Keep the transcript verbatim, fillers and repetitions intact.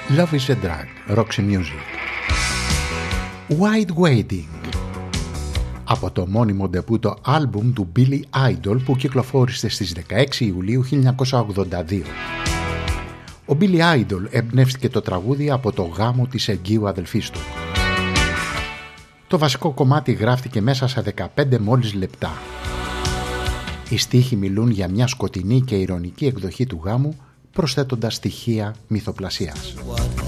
Love is a Drug, Roxy Music. White Wedding, από το μόνιμο ντεμπούτο άλμπουμ του Billy Idol που κυκλοφόρησε στις δεκαέξι Ιουλίου χίλια εννιακόσια ογδόντα δύο. Ο Billy Idol εμπνεύστηκε το τραγούδι από το γάμο της εγγύου αδελφής του. Το βασικό κομμάτι γράφτηκε μέσα σε δεκαπέντε μόλις λεπτά. Οι στίχοι μιλούν για μια σκοτεινή και ειρωνική εκδοχή του γάμου, προσθέτοντας στοιχεία μυθοπλασίας.